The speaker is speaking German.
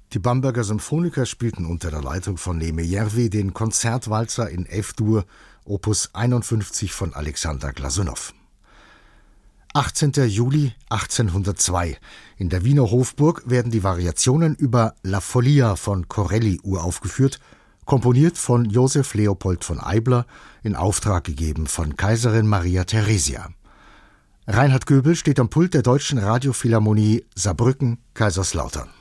Die Bamberger Symphoniker spielten unter der Leitung von Neeme Järvi den Konzertwalzer in F-Dur, Opus 51 von Alexander Glasunow. 18. Juli 1802. In der Wiener Hofburg werden die Variationen über La Follia von Corelli uraufgeführt, komponiert von Joseph Leopold von Eibler, in Auftrag gegeben von Kaiserin Maria Theresia. Reinhard Göbel steht am Pult der Deutschen Radiophilharmonie Saarbrücken, Kaiserslautern.